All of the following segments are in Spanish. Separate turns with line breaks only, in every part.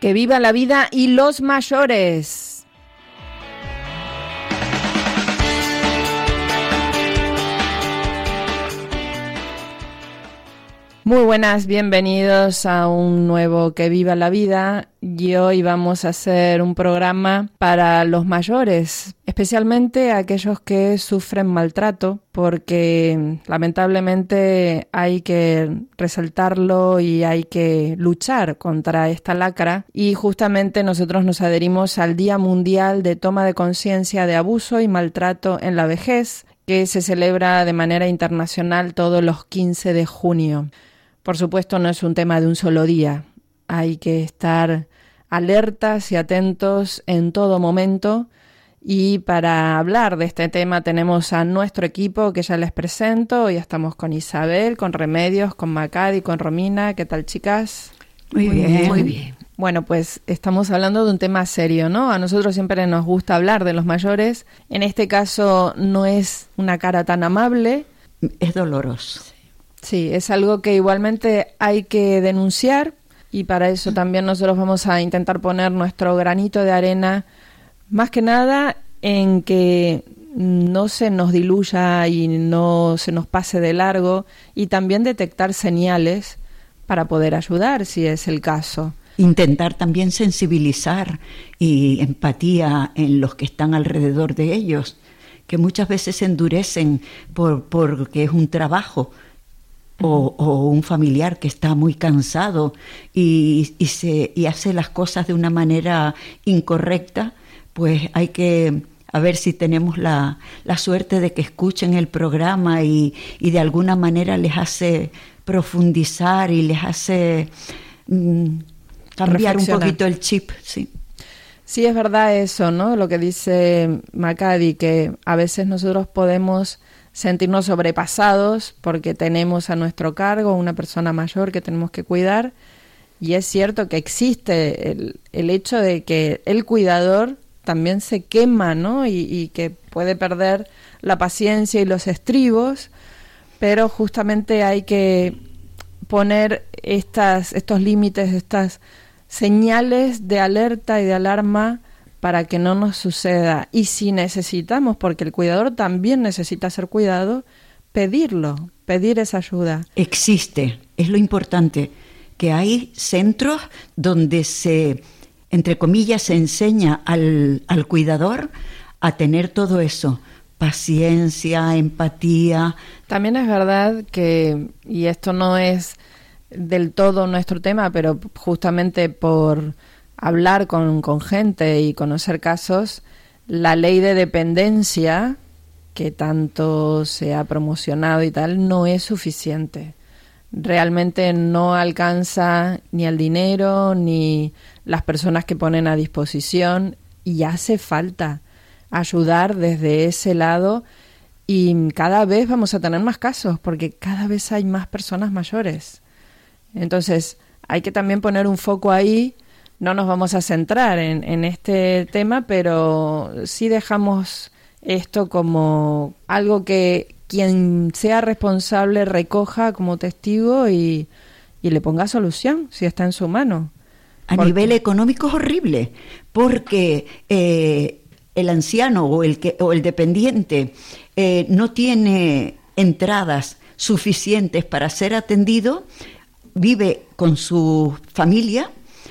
Que viva la vida y los mayores. Muy buenas, bienvenidos a un nuevo Que viva la vida. Y hoy vamos a hacer un programa para los mayores, especialmente aquellos que sufren maltrato, porque lamentablemente hay que resaltarlo y hay que luchar contra esta lacra. Y justamente nosotros nos adherimos al Día Mundial de Toma de Conciencia de Abuso y Maltrato en la Vejez, que se celebra de manera internacional todos los 15 de junio. Por supuesto, no es un tema de un solo día. Hay que estar alertas y atentos en todo momento. Y para hablar de este tema tenemos a nuestro equipo que ya les presento. Hoy estamos con Isabel, con Remedios, con Macadi, con Romina. ¿Qué tal, chicas?
Muy bien, muy bien.
Bueno, pues estamos hablando de un tema serio, ¿no? A nosotros siempre nos gusta hablar de los mayores. En este caso no es una cara tan amable.
Es doloroso.
Sí, es algo que igualmente hay que denunciar y para eso también nosotros vamos a intentar poner nuestro granito de arena, más que nada en que no se nos diluya y no se nos pase de largo y también detectar señales para poder ayudar si es el caso.
Intentar también sensibilizar y empatía en los que están alrededor de ellos, que muchas veces se endurecen porque es un trabajo. O un familiar que está muy cansado y hace las cosas de una manera incorrecta, pues hay que a ver si tenemos la suerte de que escuchen el programa y de alguna manera les hace profundizar y les hace cambiar un poquito el chip, sí.
Sí, es verdad eso, ¿no? Lo que dice Macadi, que a veces nosotros podemos sentirnos sobrepasados porque tenemos a nuestro cargo una persona mayor que tenemos que cuidar, y es cierto que existe el hecho de que el cuidador también se quema, ¿no? Y que puede perder la paciencia y los estribos, pero justamente hay que poner estos límites, estas señales de alerta y de alarma para que no nos suceda. Y si necesitamos, porque el cuidador también necesita ser cuidado, pedir esa ayuda.
Existe, es lo importante, que hay centros donde se, entre comillas, se enseña al cuidador a tener todo eso, paciencia, empatía.
También es verdad que, y esto no es del todo nuestro tema, pero justamente por hablar con gente y conocer casos, la ley de dependencia, que tanto se ha promocionado y tal, no es suficiente. Realmente no alcanza ni el dinero ni las personas que ponen a disposición, y hace falta ayudar desde ese lado, y cada vez vamos a tener más casos porque cada vez hay más personas mayores. Entonces hay que también poner un foco ahí. No nos vamos a centrar en este tema, pero sí dejamos esto como algo que quien sea responsable recoja como testigo y le ponga solución, si está en su mano.
A nivel económico es horrible, porque el anciano o el dependiente no tiene entradas suficientes para ser atendido, vive con su familia,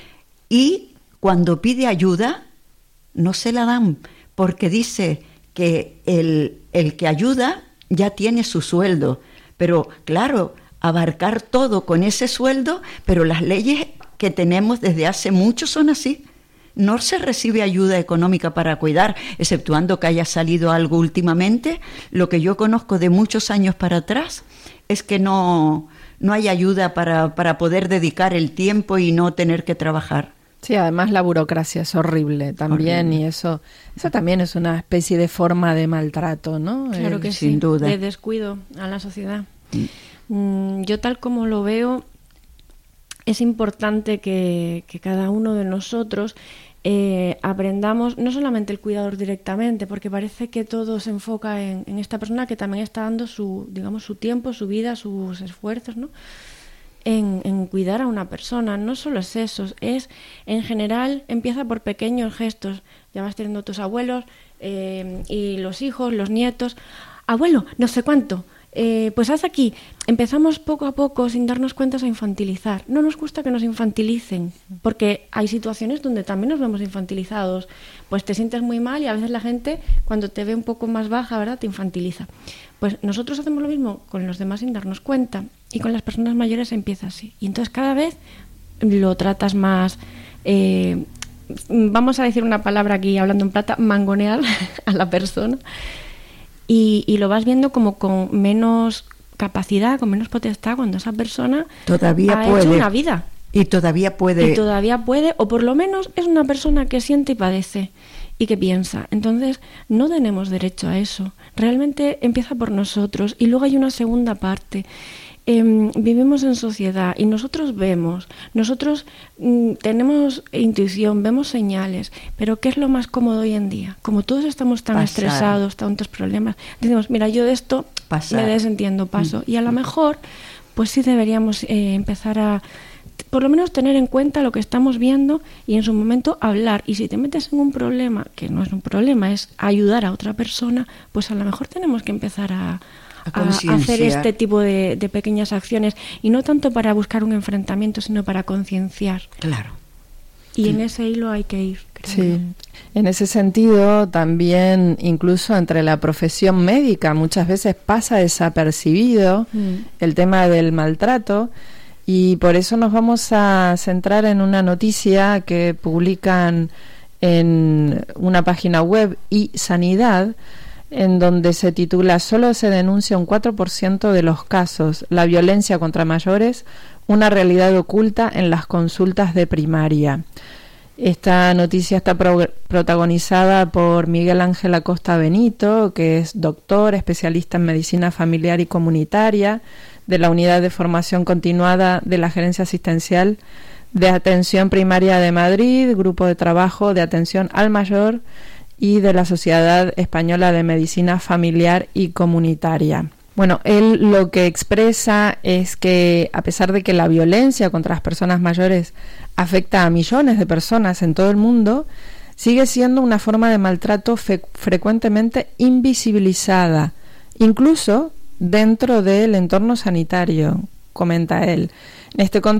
y cuando pide ayuda no se la dan, porque dice que el que ayuda ya tiene su sueldo. Pero claro, abarcar todo con ese sueldo, pero las leyes que tenemos desde hace mucho son así. No se recibe ayuda económica para cuidar, exceptuando que haya salido algo últimamente. Lo que yo conozco de muchos años para atrás es que no hay ayuda para poder dedicar el tiempo y no tener que trabajar.
Sí, además la burocracia es horrible también, horrible. Y eso también es una especie de forma de maltrato, ¿no?
Claro que
sin
sí,
duda.
De descuido a la sociedad. Yo tal como lo veo, es importante que cada uno de nosotros aprendamos, no solamente el cuidador directamente, porque parece que todo se enfoca en esta persona que también está dando su tiempo, su vida, sus esfuerzos, ¿no? en cuidar a una persona. No solo es eso, es en general, empieza por pequeños gestos. Ya vas teniendo tus abuelos y los hijos, los nietos. Abuelo, no sé cuánto. Pues haz aquí. Empezamos poco a poco, sin darnos cuenta, a infantilizar. No nos gusta que nos infantilicen, porque hay situaciones donde también nos vemos infantilizados. Pues te sientes muy mal y a veces la gente, cuando te ve un poco más baja, ¿verdad?, te infantiliza. Pues nosotros hacemos lo mismo con los demás sin darnos cuenta, y con las personas mayores empieza así. Y entonces cada vez lo tratas más, vamos a decir una palabra aquí, hablando en plata, mangonear a la persona. Y lo vas viendo como con menos capacidad, con menos potestad, cuando esa persona
todavía
ha
puede
hecho una vida.
Y todavía puede.
Y todavía puede, o por lo menos es una persona que siente y padece y que piensa. Entonces, no tenemos derecho a eso. Realmente empieza por nosotros. Y luego hay una segunda parte. Vivimos en sociedad y nosotros vemos, tenemos intuición, vemos señales, pero ¿qué es lo más cómodo hoy en día? Como todos estamos tan estresados, tantos problemas, decimos, mira, yo de esto me desentiendo, paso. Y a lo mejor, pues sí deberíamos empezar a, por lo menos, tener en cuenta lo que estamos viendo y en su momento hablar. Y si te metes en un problema, que no es un problema, es ayudar a otra persona, pues a lo mejor tenemos que empezar a hacer este tipo de pequeñas acciones, y no tanto para buscar un enfrentamiento, sino para concienciar.
Claro.
Y en ese hilo hay que ir, creo.
Sí. En ese sentido, también incluso entre la profesión médica muchas veces pasa desapercibido el tema del maltrato, y por eso nos vamos a centrar en una noticia que publican en una página web, iSanidad, en donde se titula "Solo se denuncia un 4% de los casos. La violencia contra mayores, una realidad oculta en las consultas de primaria". Esta noticia está protagonizada por Miguel Ángel Acosta Benito, que es doctor, especialista en medicina familiar y comunitaria de la Unidad de Formación Continuada de la Gerencia Asistencial de Atención Primaria de Madrid, Grupo de Trabajo de Atención al Mayor, y de la Sociedad Española de Medicina Familiar y Comunitaria. Bueno, él lo que expresa es que, a pesar de que la violencia contra las personas mayores afecta a millones de personas en todo el mundo, sigue siendo una forma de maltrato frecuentemente invisibilizada, incluso dentro del entorno sanitario, comenta él. En este contexto,